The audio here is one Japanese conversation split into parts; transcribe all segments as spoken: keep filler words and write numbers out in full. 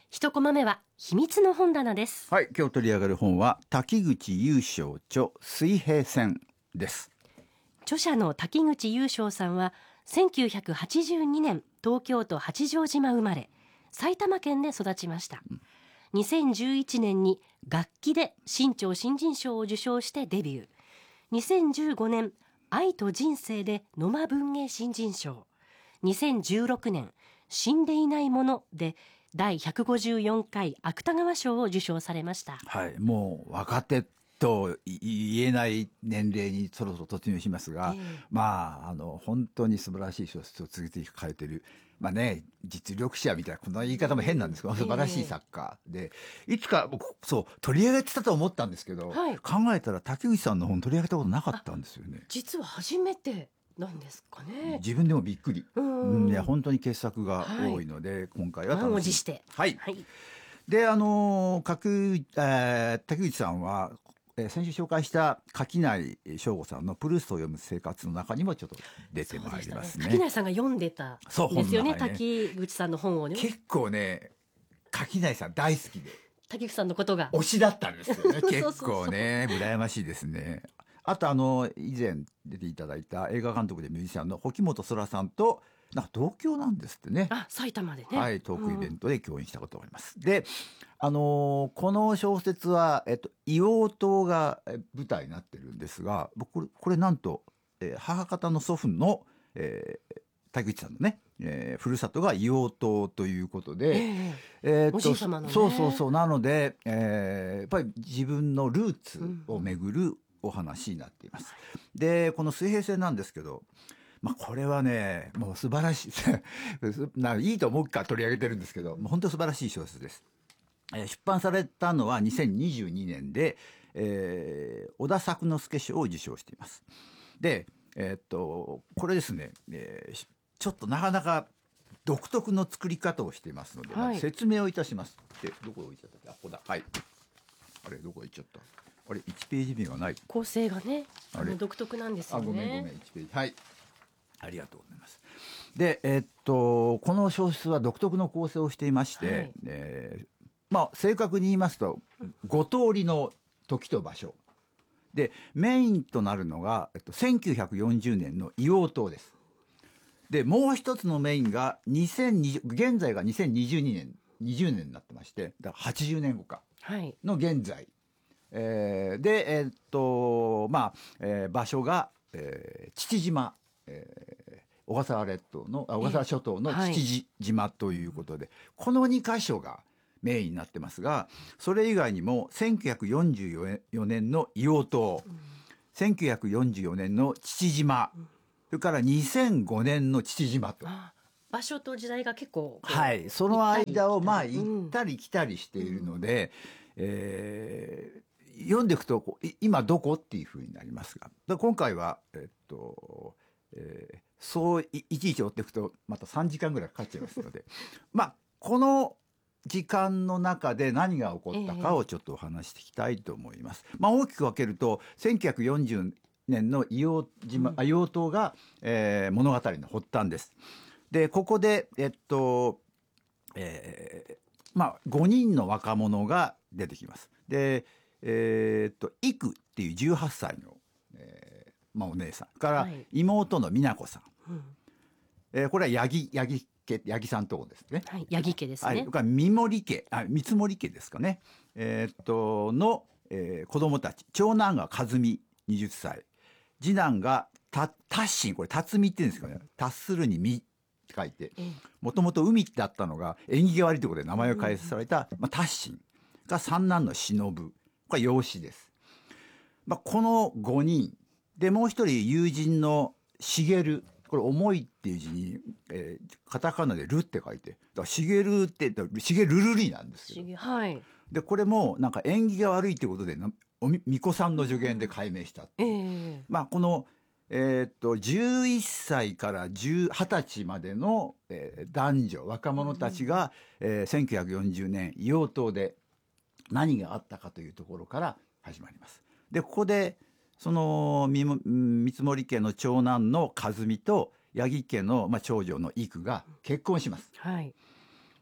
一コマ目は秘密の本棚です。 はい、今日取り上げる本は滝口優勝著水平線です。 著者の滝口優勝さんはせんきゅうひゃくはちじゅうにねん東京都八丈島生まれ、埼玉県で育ちました、うん、にせんじゅういちねんに楽器で新潮新人賞を受賞してデビュー。にせんじゅうごねん愛と人生で野間文芸新人賞、にせんじゅうろくねん死んでいないものでだいひゃくごじゅうよんかい芥川賞を受賞されました。 はい、もう若手と言えない年齢にそろそろ突入しますが、えー、まああの本当に素晴らしい小説を次々書いてる、まあね、実力者みたいな、この言い方も変なんですけど、素晴らしい作家で、いつか僕そう取り上げてたと思ったんですけど、はい、考えたら滝口さんの本取り上げたことなかったんですよね。 実は初めてなんですかね。 自分でもびっくり。うん、いや本当に傑作が多いので、はい、今回は楽しみ。 満を持して。 はい。はい、で、あのー、えー、滝口さんは、えー、先週紹介した垣内翔吾さんのプルーストを読む生活の中にもちょっと出てまいりますね。 垣内さんが読んでたんですよね、滝口さんの本をね。 結構ね、垣内さん大好きで。 滝口さんのことが推しだったんですよね。結構ね、羨ましいですね。あとあの以前出ていただいた映画監督でミュージシャンの沖本空さんとなんか同郷なんですってね。 あ、埼玉でね。 はい、トークイベントで共演したことがあります。うん、で、あのー、この小説は、えっと、硫黄島が舞台になってるんですが、僕これ、これなんと、えー、母方の祖父の、えー、滝口さんのね、えー、ふるさとが硫黄島ということで、えーえー、おじい様のね。 そうそうそう、なので、えー、やっぱり自分のルーツをめぐるお話になっています。うん、で、この水平線なんですけど、まあ、これはね、もう素晴らしいいいと思うか取り上げてるんですけど、もう本当素晴らしい小説です。えー、出版されたのはにせんにじゅうにねんで、えー、小田作之助賞を受賞しています。で、えー、っとこれですね、えー、ちょっとなかなか独特の作り方をしていますので、はい、説明をいたします。で、どこ置いちゃったっけ？あ、ここだ。はい。あれ、どこ行っちゃった？あれ、いちページ目がない。 構成がね、あの独特なんですよね。 あ、ごめんごめん、いちページ。はい。ありがとうございます。で、えー、っとこの小説は独特の構成をしていまして、はい、えー、まあ正確に言いますとご通りの時と場所で、メインとなるのが、えっと、せんきゅうひゃくよんじゅうねんの硫黄島です。で、もう一つのメインがにせんにじゅう現在がにせんにじゅうにねんにじゅうねんになってまして、だからはちじゅうねんごかの現在、はい、えー、で、えー、っとまあ、えー、場所が、えー、父島、えー、小笠原列島の小笠原諸島の父島ということで、はい、このにかしょがメインになってますが、それ以外にもせんきゅうひゃくよんじゅうよねんの硫黄島、うん、せんきゅうひゃくよんじゅうよねんの父島、うん、それからにせんごねんの父島と、 場所と時代が結構、 はい、その間をまあ行ったり来たりしているので、うん、えー、読んでいくと今どこっていうふうになりますが、今回はえっと、えー、そう い, いちいち追っていくとまたさんじかんぐらいかかっちゃいますのでまあこの時間の中で何が起こったかをちょっとお話していきたいと思います。えーまあ、大きく分けるとせんきゅうひゃくよんじゅうねんの硫黄島、うん、硫黄島が、えー、物語の発端です。でここでえっと、えー、まあごにんの若者が出てきます。で、えー、っとイクっていうじゅうはっさいの、えーまあ、お姉さんから妹の美奈子さん、はい、えー、これは八木八木家八木さんとこですね。 はい、八木家ですね。 はい、それから三森家、あ、三森家ですかね。えー、っとの、えー、子供たち、長男が和美にじゅっさい、次男がた達信、これ辰巳って言うんですかね。達するにみって書いて、もともと海ってあったのが縁起が悪いということで名前を変えされた、うん、まあ、達信が三男の忍、これ養子です。まあ、このごにんで、もう一人友人の茂、これ重いっていう字に、えー、カタカナでルって書いて、だから茂って茂ルルリなんですよ。 はい、 でこれもなんか縁起が悪いってことでおみ巫女さんの助言で改名したっていう、えー、まあこのえー、っとじゅういっさいからはたちまでの、えー、男女若者たちが、うん、えー、せんきゅうひゃくよんじゅうねん硫黄島で何があったかというところから始まります。でここでその三森家の長男の和美と八木家の、まあ、長女の郁が結婚します。 はい、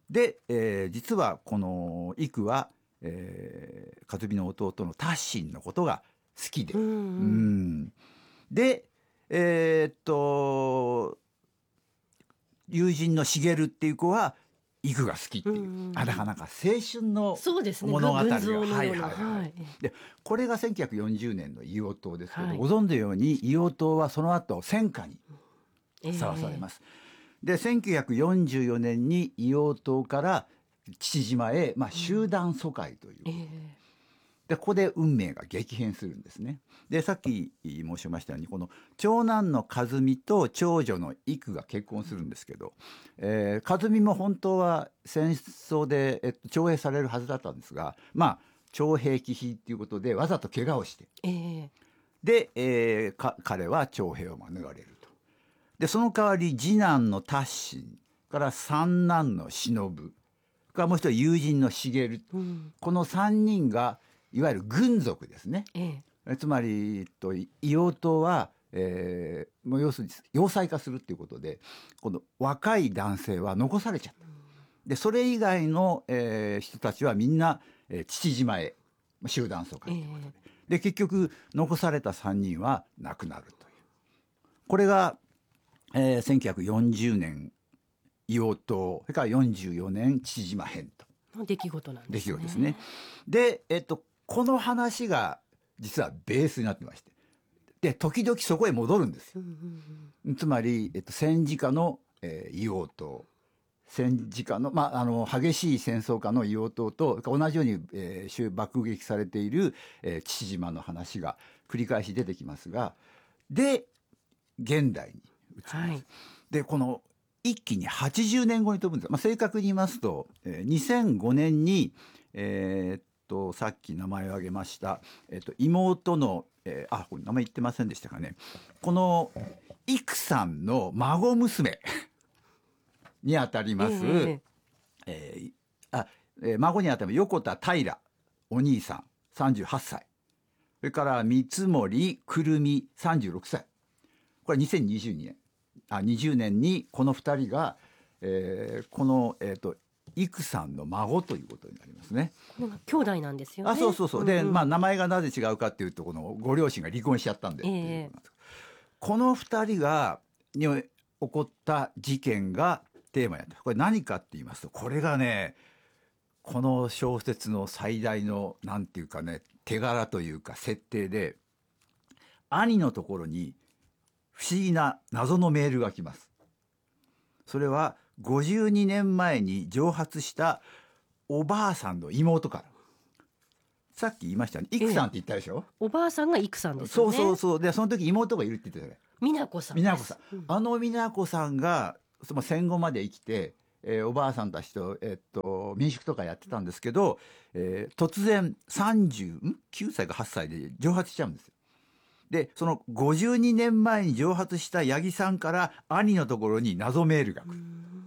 で、えー実はこの幾は、えー、和美の弟の達信のことが好きで、 うんうんうんで、えーっと友人の茂っていう子は幾が好きっていう、 うんうんあなかなか青春のそうですね。 物語が、 群像のような、 はいはいはいはいでこれがせんきゅうひゃくよんじゅうねんの硫黄島ですけど、 はいご存知のように硫黄島はその後戦火にええさらされます。でせんきゅうひゃくよんじゅうよねんに硫黄島から父島へ、まあ、集団疎開という、 ええでここで運命が激変するんですね。でさっき申しましたようにこの長男の和美と長女の幾が結婚するんですけど、えー、和美も本当は戦争で、えっと、徴兵されるはずだったんですが、まあ徴兵忌避っていうことでわざと怪我をしてええで、えー、か彼は徴兵を免れると。でその代わり次男の達信から三男の忍からもう一人友人の茂、 うん、 この三人がいわゆる軍属ですね。 ええつまり、えっと、硫黄島は、えー、もう要するに要塞化するっていうことでこの若い男性は残されちゃった。でそれ以外の、えー、人たちはみんな、えー、父島へ集団疎開ということで、 えで結局残されたさんにんは亡くなるというこれが、えー、せんきゅうひゃくよんじゅうねん硫黄島それからよんじゅうよねん父島編との出来事なんですね。 出来事ですね。で、えっと、この話が実はベースになってましてで時々そこへ戻るんですよ。 うんうんつまり、えっと、戦時下の、えー、硫黄島戦時下の,、まあ、あの激しい戦争下の硫黄島と同じように、えー、爆撃されている、えー、父島の話が繰り返し出てきますがで現代に移ります。 はいでこの一気にはちじゅうねんごに飛ぶんです、まあ、正確に言いますと、えー、にせんごねんに、えーっとさっき名前を挙げました、えーっと妹の、えー、あこれ名前言ってませんでしたかね。この幾さんの孫娘にあたります、 ええーあえー孫にあたる横田平お兄さんさんじゅうはっさいそれから三森くるみさんじゅうろくさいこれにせんにじゅうにねんあにじゅうねんにこのふたりが、えー、この、えーと、幾さんの孫ということになりますね。 なんか兄弟なんですよね。 あそうそうそう、 んんで、まあ、名前がなぜ違うかっていうとこのご両親が離婚しちゃったんで、 ええっていうことなんですこのふたりがに起こった事件がテーマになったこれ何かって言いますとこれがねこの小説の最大のなんていうかね手柄というか設定で兄のところに不思議な謎のメールが来ます。それはごじゅうにねんまえに蒸発したおばあさんの妹から。さっき言いましたね幾さんって言ったでしょ、 ええ、おばあさんが幾さんですそうよね。 そうそうでその時妹がいるって言ってたね美奈子さんです。 美奈子さん、 うんあの美奈子さんがその戦後まで生きて、えーおばあさんたちと、えっと民宿とかやってたんですけど、えー突然さんじゅうきゅうさいかはっさいで蒸発しちゃうんですよ。でそのごじゅうにねんまえに蒸発した八木さんから兄のところに謎メールが来る。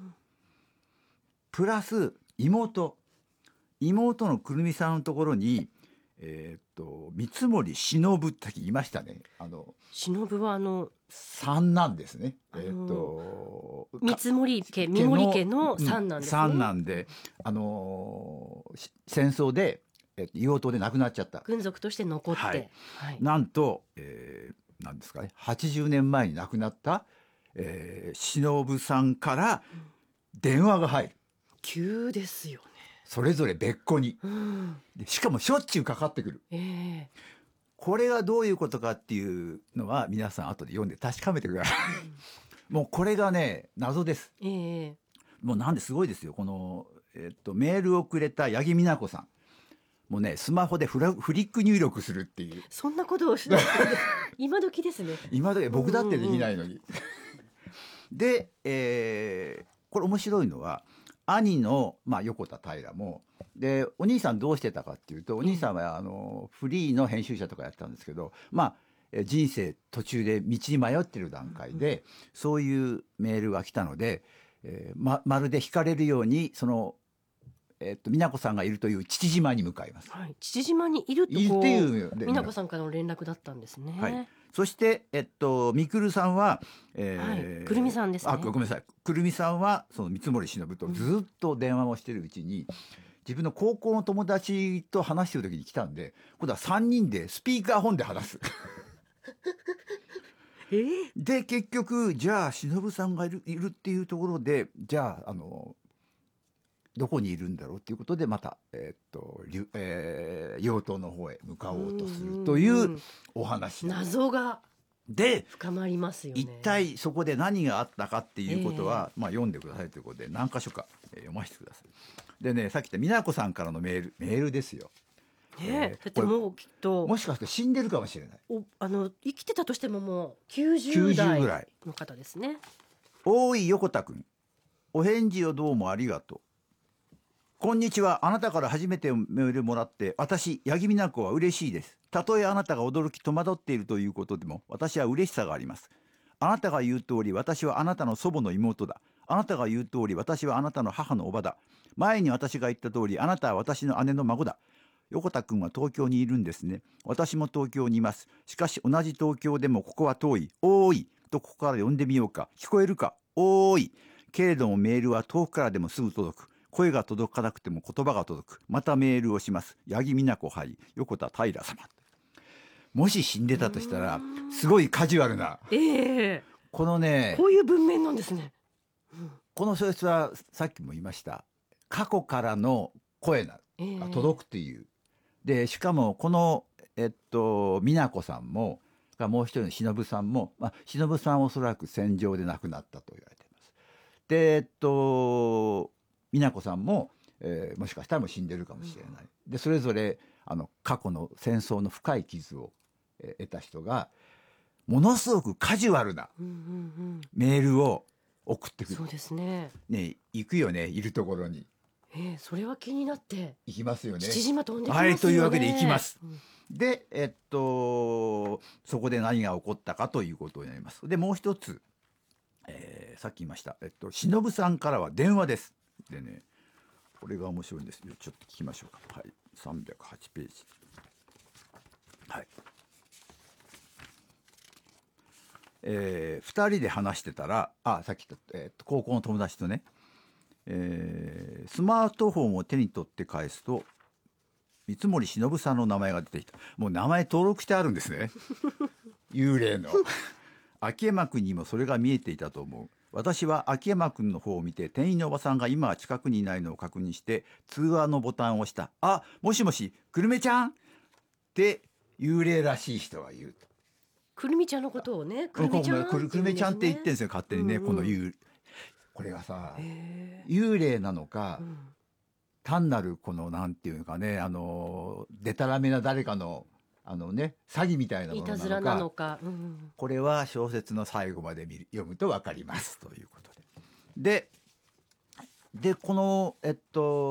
プラス妹妹のくるみさんのところにえーっと三森忍って言いましたね。あの忍はあの三男ですね。 あのえーっと三森家三森家の三男ですね。 三男で、あのーし戦争で、えっと、硫黄島で亡くなっちゃった。 軍属として残って、 ははいいなんと、えー、なんですかねはちじゅうねんまえに亡くなった、えー、忍さんから電話が入る。 急ですよね。 それぞれ別個にうんでしかもしょっちゅうかかってくる。 ええこれがどういうことかっていうのは皆さん後で読んで確かめてくださいもうこれがね謎です。 ええもうなんですごいですよ。この、えっと、メールをくれた八木美奈子さんもうねスマホでフラフリック入力するっていうそんなことをしない今時ですね。 今時僕だってできないのに、で、えーこれ面白いのは兄の、まあ、横田平もでお兄さんどうしてたかっていうとお兄さんはあのフリーの編集者とかやったんですけど、まあえ人生途中で道に迷ってる段階でそういうメールが来たので、えーま、まるで惹かれるようにその、えっと美奈子さんがいるという父島に向かいます。 はい、父島にいるといるこうっていうで美奈子さんからの連絡だったんですね。 はい、 そしてえっとみくるさんは、えーはいくるみさんですねあごめんなさいくるみさんはその三森忍とずっと電話をしてるうちに、自分の高校の友達と話してる時に来たんで、今度はさんにんでスピーカーフォンで話すえーで結局じゃあ忍さんがいるいるっていうところで、じゃああのどこにいるんだろうっていうことでまた、えーっとりゅえー、妖刀の方へ向かおうとするというお話謎がで、 深まりますよね。 一体そこで何があったかっていうことは、まあ、読んでくださいということで何箇所か、えー読ませてください。でね、さっき言った美奈子さんからのメールメールですよ。 ねえーだってもうきっともしかして死んでるかもしれない。 おあの生きてたとしてももうきゅうじゅうきゅうじゅう代ぐらいの方ですね。 大井横田くん、お返事をどうもありがとう。こんにちは。あなたから初めてメールもらって私八木美奈子は嬉しいです。たとえあなたが驚き戸惑っているということでも私は嬉しさがあります。あなたが言う通り私はあなたの祖母の妹だ。あなたが言う通り私はあなたの母の叔母だ。前に私が言った通りあなたは私の姉の孫だ。横田くんは東京にいるんですね。私も東京にいます。しかし同じ東京でもここは遠い。おーいとここから呼んでみようか。聞こえるか。おーい。けれどもメールは遠くからでもすぐ届く。声が届かなくても言葉が届く。またメールをします。八木美奈子杯横田平様。もし死んでたとしたらすごいカジュアルなええこのね、 こういう文面なんですね。 この小説はさっきも言いました過去からの声がええ届くっていう、でしかもこのえっと美奈子さんももう一人の忍さんも、まあ、忍さんはおそらく戦場で亡くなったと言われています。でえっと美奈子さんも、えー、もしかしたらもう死んでるかもしれない、でそれぞれあの過去の戦争の深い傷を、えー、得た人がものすごくカジュアルなうんうんうんメールを送ってくる。 そうですね。 ね、行くよね、いるところにええそれは気になって行きますよね。 父島飛んできますよね。 はい、というわけで行きます。 うんで、えっとそこで何が起こったかということになります。でもう一つ、えーさっき言いました、えっと忍さんからは電話です。でね、これが面白いんですよ。ちょっと聞きましょうか。はい、さんびゃくはちページ。はい。えー、ふたりで話してたら、あ、さっき言った、えーっと高校の友達とね、えースマートフォンを手に取って返すと三森忍さんの名前が出てきた。もう名前登録してあるんですね幽霊の秋山君にもそれが見えていたと思う。私は秋山君の方を見て店員のおばさんが今は近くにいないのを確認して通話のボタンを押した。あ、もしもしくるめちゃんって幽霊らしい人は言う。 くるみちゃんのことをね、くくるるみちゃんくるくるめちゃんって言ってんですよ、勝手にね、 うんうんこの幽これがさへ幽霊なのか、 ーうん単なるこのなんていうのかね、あのでたらめな誰かのあのね詐欺みたいなもいのなのか、 たずらなのか、うんうんこれは小説の最後まで見る読むと分かりますということで、ででこのえっと